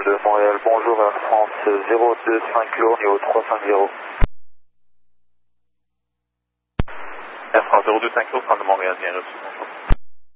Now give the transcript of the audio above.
de Montréal, bonjour Air France 025 Kilo, niveau 350. Air France 025 Kilo, France de Montréal, bien reçu, bonjour.